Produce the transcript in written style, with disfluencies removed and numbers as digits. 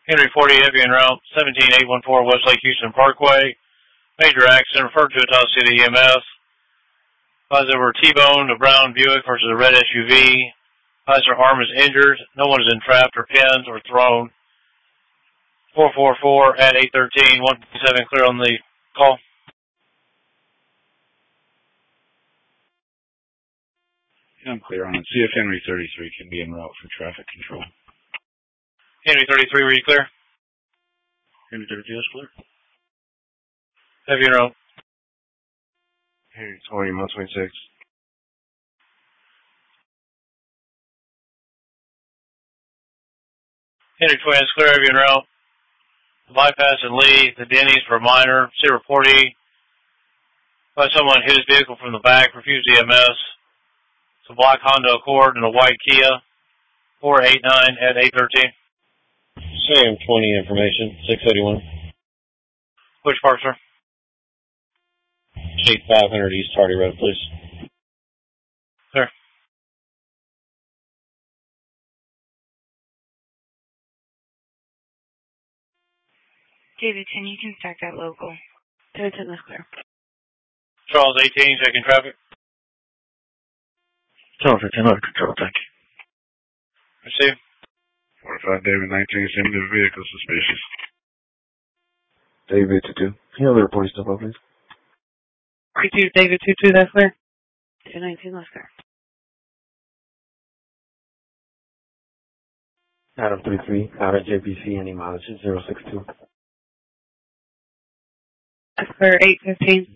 Henry 40, heavy en route, 17814 West Lake Houston Parkway. Major accident, referred to Tahoe City EMS. There were T-boned, a brown Buick versus a red SUV. Their arm is injured. No one is entrapped or pinned or thrown. 444 at 813, 157 clear on the call. I'm clear on it. See if Henry 33 can be en route for traffic control. Henry 33, were you clear? Henry 33 is clear. Heavy en route. Henry 20, 126. Henry 20 is clear, heavy en route. The bypass in Lee, the Denny's for minor, Sierra 40. Someone hit his vehicle from the back, refused EMS. It's a black Honda Accord and a white Kia. 489 at 813. Sam 20 information, 681. Which park, sir? 8500 East Hardy Road, please. Sir. Davidson, you can start that local. Davidson is clear. Charles 18, checking traffic. Charles 18, under control, thank you. Receive. 45 David 19, send me the vehicle suspicious. David 22. Can you have the report step up, please? 32, David 22, that's clear. 219, that's clear. Adam 33, out at JBC, any mileage 062. That's clear, 815.